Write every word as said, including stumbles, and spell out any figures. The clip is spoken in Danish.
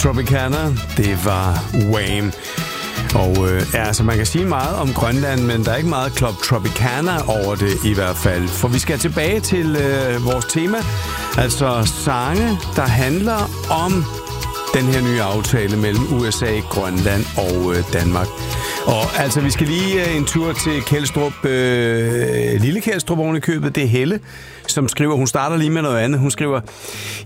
Tropicana, det var Wham. Og øh, ja, altså man kan sige meget om Grønland, men der er ikke meget Club Tropicana over det i hvert fald. For vi skal tilbage til øh, vores tema, altså sange, der handler om den her nye aftale mellem U S A, Grønland og øh, Danmark. Og altså, vi skal lige øh, en tur til Kjeldstrup, øh, Lille Kjeldstrup oven i købet. Det er Helle, som skriver, hun starter lige med noget andet. Hun skriver,